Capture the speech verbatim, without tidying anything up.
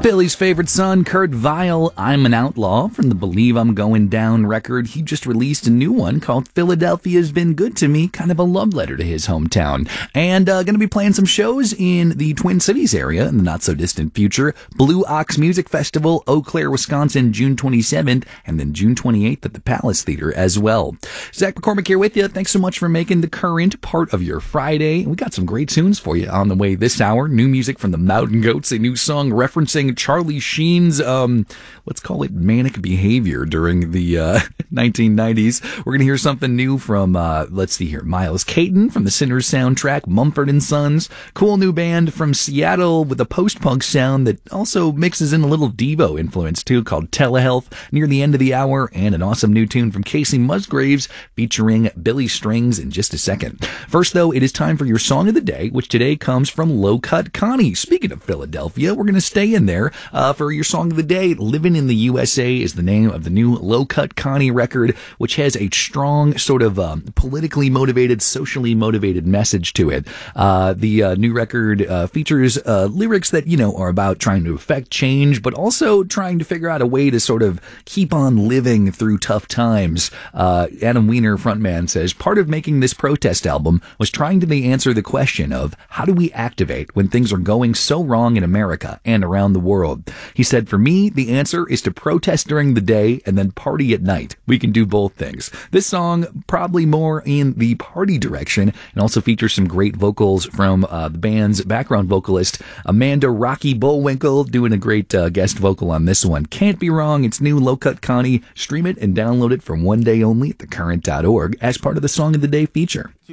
Billy's favorite son, Kurt Vile, I'm an Outlaw, from the Believe I'm Going Down record. He just released a new one called Philadelphia's Been Good to Me, kind of a love letter to his hometown. And uh, going to be playing some shows in the Twin Cities area in the not-so-distant future. Blue Ox Music Festival, Eau Claire, Wisconsin, June twenty-seventh, and then June twenty-eighth at the Palace Theater as well. Zach McCormick here with you. Thanks so much for making The Current part of your Friday. We got some great tunes for you on the way this hour. New music from the Mountain Goats, a new song referencing Charlie Sheen's, um, let's call it manic behavior during the uh, nineteen nineties. We're going to hear something new from, uh, let's see here, Miles Caton from the Sinners soundtrack, Mumford and Sons, cool new band from Seattle with a post-punk sound that also mixes in a little Devo influence too, called Telehealth, near the end of the hour, and an awesome new tune from Casey Musgraves featuring Billy Strings in just a second. First, though, it is time for your song of the day, which today comes from Low Cut Connie. Speaking of Philadelphia, we're going to stay in there uh, for your song of the day. Living in the U S A is the name of the new Low Cut Connie record, which has a strong sort of um, politically motivated, socially motivated message to it. Uh, the uh, new record uh, features uh, lyrics that, you know, are about trying to affect change, but also trying to figure out a way to sort of keep on living through tough times. Uh, Adam Weiner, frontman, says, part of making this protest album was trying to answer the question of how do we activate when things are going so wrong in America and around the world. He said, for me, the answer is to protest during the day and then party at night. We can do both things. This song, probably more in the party direction, and also features some great vocals from uh, the band's background vocalist, Amanda Rocky Bullwinkle, doing a great uh, guest vocal on this one. Can't be wrong. It's new Low Cut Connie. Stream it and download it for one day only at the current dot org as part of the Song of the Day feature.